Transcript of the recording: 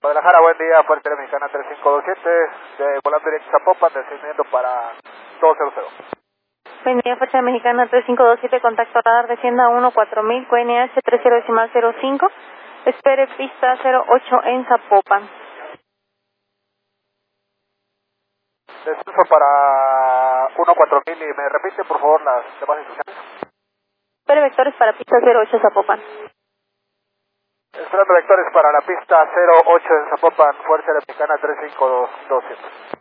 Guadalajara, buen día, Fuerte Aérea Mexicana 3527, volando directo a Zapopan, descendiendo para 200. Buen día, Fuerza Mexicana 3527, contacto radar, descienda 14000, QNH 30.05, espere pista 08 en Zapopan. Descenso para 14000 y me repite por favor las demás instrucciones. Espere vectores para pista 08 Zapopan. Esperando vectores para la pista 08 en Zapopan, Fuerza Aérea Mexicana 3527.